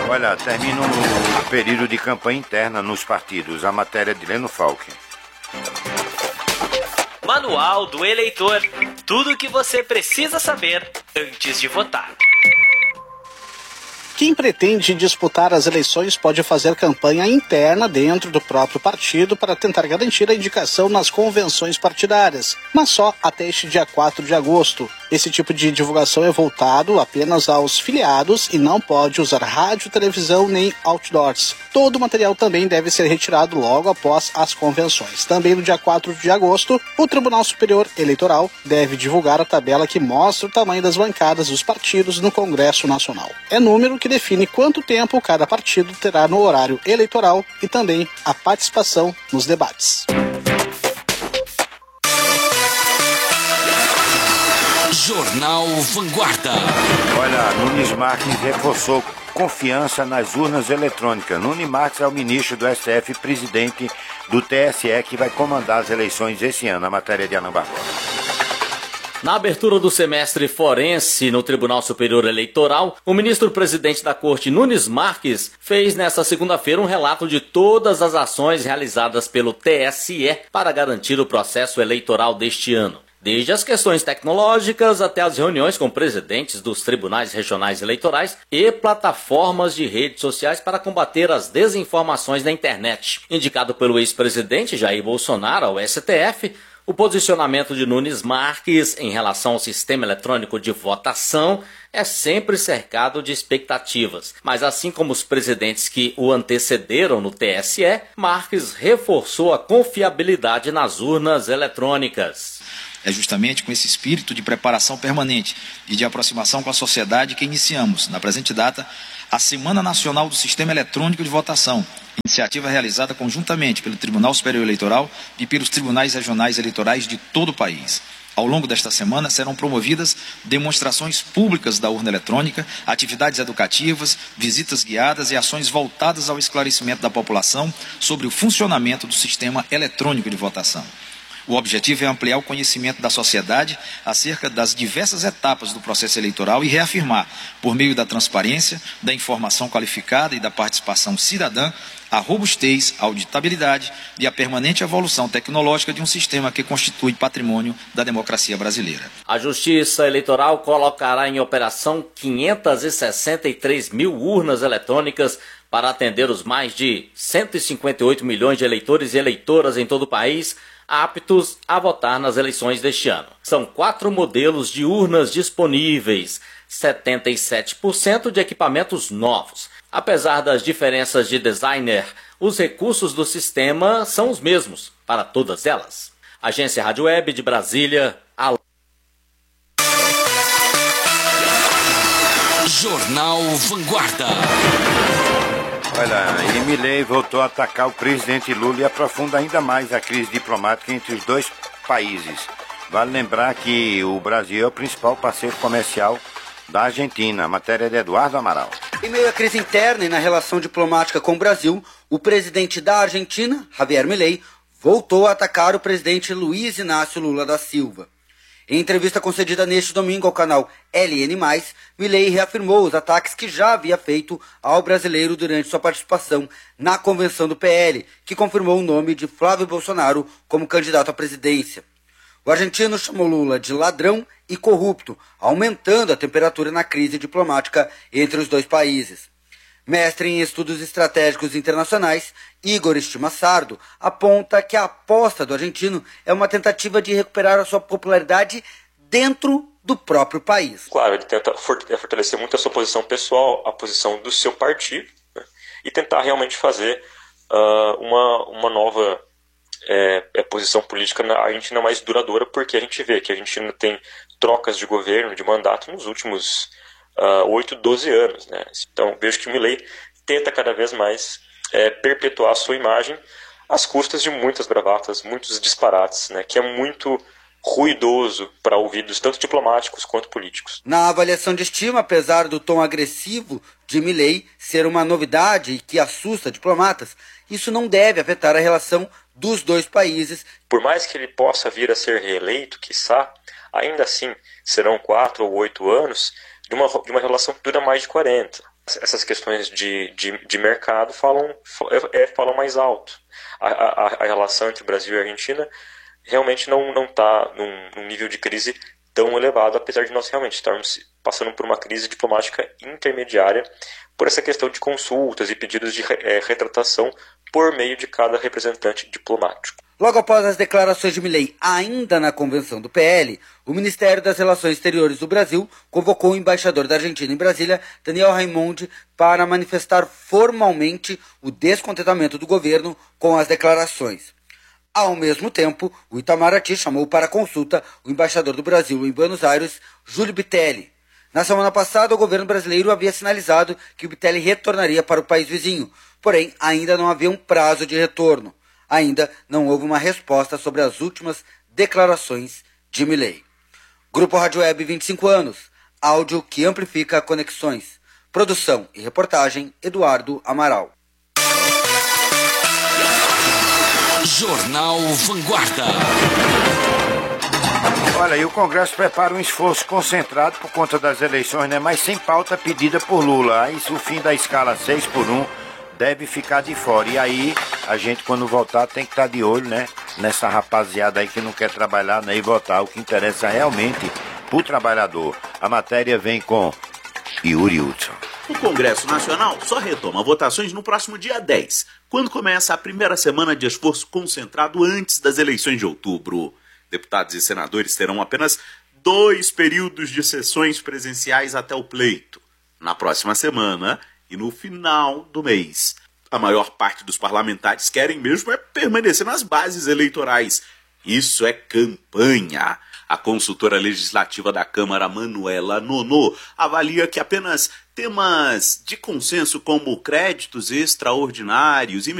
Olha, termina o período de campanha interna nos partidos. A matéria de Leno Falck. Manual do Eleitor. Tudo o que você precisa saber antes de votar. Quem pretende disputar as eleições pode fazer campanha interna dentro do próprio partido para tentar garantir a indicação nas convenções partidárias, mas só até este dia 4 de agosto. Esse tipo de divulgação é voltado apenas aos filiados e não pode usar rádio, televisão nem outdoors. Todo o material também deve ser retirado logo após as convenções. Também no dia 4 de agosto, o Tribunal Superior Eleitoral deve divulgar a tabela que mostra o tamanho das bancadas dos partidos no Congresso Nacional. É número que define quanto tempo cada partido terá no horário eleitoral e também a participação nos debates. Jornal Vanguarda. Olha, Nunes Marques reforçou confiança nas urnas eletrônicas. Nunes Marques é o ministro do STF e presidente do TSE que vai comandar as eleições esse ano. A matéria de Ana Barbosa. Na abertura do semestre forense no Tribunal Superior Eleitoral, o ministro-presidente da Corte, Nunes Marques, fez nesta segunda-feira um relato de todas as ações realizadas pelo TSE para garantir o processo eleitoral deste ano. Desde as questões tecnológicas até as reuniões com presidentes dos tribunais regionais eleitorais e plataformas de redes sociais para combater as desinformações na internet. Indicado pelo ex-presidente Jair Bolsonaro ao STF, o posicionamento de Nunes Marques em relação ao sistema eletrônico de votação é sempre cercado de expectativas. Mas assim como os presidentes que o antecederam no TSE, Marques reforçou a confiabilidade nas urnas eletrônicas. É justamente com esse espírito de preparação permanente e de aproximação com a sociedade que iniciamos, na presente data, a Semana Nacional do Sistema Eletrônico de Votação, iniciativa realizada conjuntamente pelo Tribunal Superior Eleitoral e pelos tribunais regionais eleitorais de todo o país. Ao longo desta semana serão promovidas demonstrações públicas da urna eletrônica, atividades educativas, visitas guiadas e ações voltadas ao esclarecimento da população sobre o funcionamento do sistema eletrônico de votação. O objetivo é ampliar o conhecimento da sociedade acerca das diversas etapas do processo eleitoral e reafirmar, por meio da transparência, da informação qualificada e da participação cidadã, a robustez, a auditabilidade e a permanente evolução tecnológica de um sistema que constitui patrimônio da democracia brasileira. A Justiça Eleitoral colocará em operação 563 mil urnas eletrônicas para atender os mais de 158 milhões de eleitores e eleitoras em todo o país, aptos a votar nas eleições deste ano. São 4 modelos de urnas disponíveis, 77% de equipamentos novos. Apesar das diferenças de designer, os recursos do sistema são os mesmos para todas elas. Agência Rádio Web de Brasília. Jornal Vanguarda. Olha, e Milei voltou a atacar o presidente Lula e aprofunda ainda mais a crise diplomática entre os dois países. Vale lembrar que o Brasil é o principal parceiro comercial da Argentina. Matéria de Eduardo Amaral. Em meio à crise interna e na relação diplomática com o Brasil, o presidente da Argentina, Javier Milei, voltou a atacar o presidente Luiz Inácio Lula da Silva. Em entrevista concedida neste domingo ao canal LN+, Milei reafirmou os ataques que já havia feito ao brasileiro durante sua participação na convenção do PL, que confirmou o nome de Flávio Bolsonaro como candidato à presidência. O argentino chamou Lula de ladrão e corrupto, aumentando a temperatura na crise diplomática entre os dois países. Mestre em estudos estratégicos internacionais, Igor Estimassardo aponta que a aposta do argentino é uma tentativa de recuperar a sua popularidade dentro do próprio país. Claro, ele tenta fortalecer muito a sua posição pessoal, a posição do seu partido, né, e tentar realmente fazer uma nova posição política na Argentina mais duradoura, porque a gente vê que a Argentina tem trocas de governo, de mandato nos últimos 8, 12 anos. Né? Então vejo que o Milei tenta cada vez mais perpetuar a sua imagem às custas de muitas bravatas, muitos disparates, né? Que é muito ruidoso para ouvidos tanto diplomáticos quanto políticos. Na avaliação de estima, apesar do tom agressivo de Milei ser uma novidade e que assusta diplomatas, isso não deve afetar a relação dos dois países. Por mais que ele possa vir a ser reeleito, quiçá, ainda assim serão 4 ou 8 anos de uma relação que dura mais de 40. Essas questões de mercado falam mais alto. A relação entre Brasil e Argentina realmente não está num nível de crise tão elevado, apesar de nós realmente estarmos passando por uma crise diplomática intermediária por essa questão de consultas e pedidos de retratação por meio de cada representante diplomático. Logo após as declarações de Milei, ainda na convenção do PL, o Ministério das Relações Exteriores do Brasil convocou o embaixador da Argentina em Brasília, Daniel Raimondi, para manifestar formalmente o descontentamento do governo com as declarações. Ao mesmo tempo, o Itamaraty chamou para consulta o embaixador do Brasil em Buenos Aires, Júlio Bitelli. Na semana passada, o governo brasileiro havia sinalizado que o Bitelli retornaria para o país vizinho, porém ainda não havia um prazo de retorno. Ainda não houve uma resposta sobre as últimas declarações de Milei. Grupo Rádio Web 25 anos, áudio que amplifica conexões. Produção e reportagem, Eduardo Amaral. Jornal Vanguarda. Olha, e o Congresso prepara um esforço concentrado por conta das eleições, né? Mas sem pauta pedida por Lula. Aí o fim da escala 6x1 deve ficar de fora. E aí, a gente quando votar tem que estar de olho, né? Nessa rapaziada aí que não quer trabalhar, né? E votar o que interessa realmente pro trabalhador. A matéria vem com Yuri Hudson. O Congresso Nacional só retoma votações no próximo dia 10, quando começa a primeira semana de esforço concentrado antes das eleições de outubro. Deputados e senadores terão apenas 2 períodos de sessões presenciais até o pleito, na próxima semana e no final do mês. A maior parte dos parlamentares querem mesmo permanecer nas bases eleitorais. Isso é campanha. A consultora legislativa da Câmara, Manuela Nono, avalia que apenas temas de consenso como créditos extraordinários e